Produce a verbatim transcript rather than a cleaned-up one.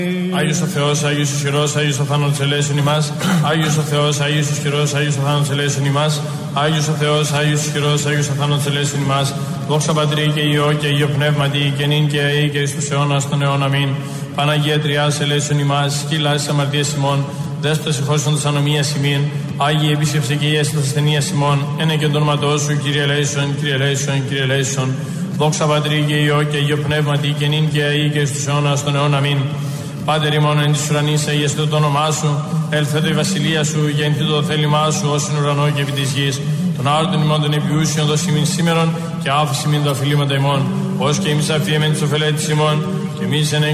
Άγιος ο Θεός, Άγιος ισχυρός, Άγιος ο θάνατος ελέησον ημάς. Άγιος ο Θεός, Άγιος ισχυρός, Άγιος ο θάνατος ελέησον ημάς. Άγιος ο Θεός, Άγιος ισχυρός, Άγιος ο θάνατος ελέησον ημάς. Δόξα Πατρί και Υιό και Υιό Πνεύματι και νυν και αεί και εις τους αιώνας των αιών. Αμήν. Παναγία Τριάς ελέησον ημάς, σκύλας της αμαρτίας ημών, δέσποτας ηχώσεων της ανομίας ημίν, Άγιε επίσκεψε και ίες της ασθενείας ημών, ένε και τον ματό σου, Κύριε ελέησον, Κύριε ελέησον, Κύριε ελέησον. Δόξα Πατρί και Υιό και Υιό Πνεύματι και νυν και αεί και εις τους αιώνας των αιών. Αμήν. Πάτερ ημών εν της ουρανής, αγιαστό το όνομά σου, ελθέτω η βασιλεία σου, γεννηθήτω το θέλημά σου, ως εν ουρανό και επί της γης. Τον άρτον ημών των επιούσιων δώσει ημίν σήμερον και άφηση ημίν τα οφειλήματα ημών, ως και εμείς αφιέμεν της ωφελέτης ημών, και εμείς εν